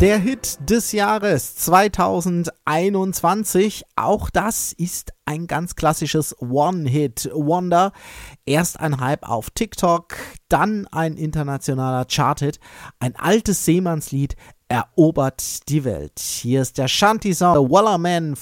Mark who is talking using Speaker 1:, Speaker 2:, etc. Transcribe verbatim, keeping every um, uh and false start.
Speaker 1: Der Hit des Jahres zweitausendeinundzwanzig, auch das ist ein ganz klassisches One-Hit-Wonder. Erst ein Hype auf TikTok, dann ein internationaler Charthit, ein altes Seemannslied erobert die Welt. Hier ist der Shanty-Song The Waller Man